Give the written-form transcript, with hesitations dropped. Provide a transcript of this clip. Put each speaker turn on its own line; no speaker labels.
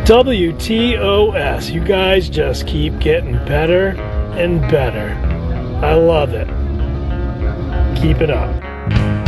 WTOS. You guys just keep getting better and better. I love it. Keep it up.